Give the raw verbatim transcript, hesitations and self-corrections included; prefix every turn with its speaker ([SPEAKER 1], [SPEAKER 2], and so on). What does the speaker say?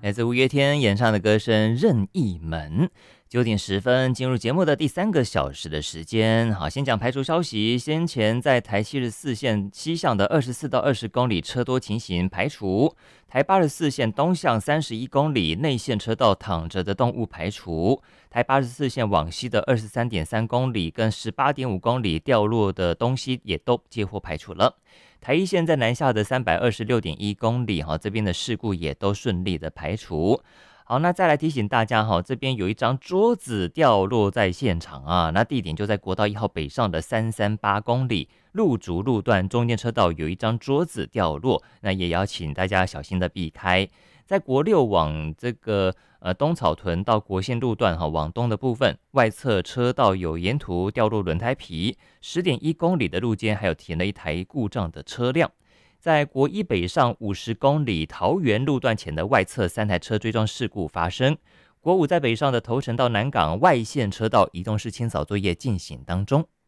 [SPEAKER 1] 来自五月天演唱的歌声《任意门》。九点十分进入节目的第三个小时的时间。好，先讲排除消息。先前在台七十四线西向的二十四到二十公里车多情形排除，台八十四线东向三十一公里内线车道躺着的动物排除，台八十四线往西的二十三点三公里跟十八点五公里掉落的东西也都接获排除了。台一线在南下的三百二十六点一公里，这边的事故也都顺利的排除。好，那再来提醒大家哈，这边有一张桌子掉落在现场啊，那地点就在国道一号北上的三三八公里路竹路段中间车道有一张桌子掉落，那也要请大家小心的避开。在国六往这个呃东草屯到国线路段哈，往东的部分外侧车道有沿途掉落轮胎皮，十点一公里的路肩还有停了一台故障的车辆。在国一北上五十公里桃园路段前的外侧三台车追撞事故发生。国五在北上的头城到南港外线车道移动式清扫作业进行当中。